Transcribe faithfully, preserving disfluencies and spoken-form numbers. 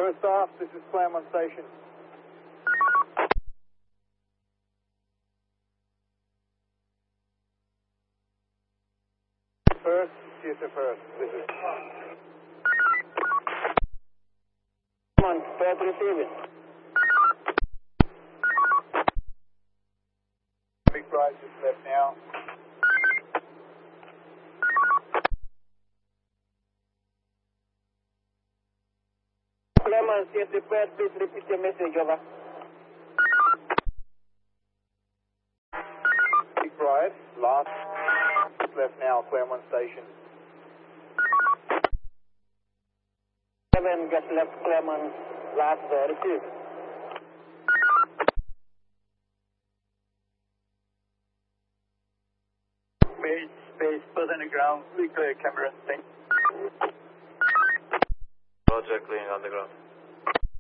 First off, this is Claremont Station. First, C S F first. This is... Come on, start receiving. Big Rise just left now. Claremont, C S F first, please repeat your message, over. Big Rise, last left now, Claremont Station. Seven just left Claremont, last uh, receive. Base, base, put on the ground, we clear camera, thanks. Roger, clearing on the ground.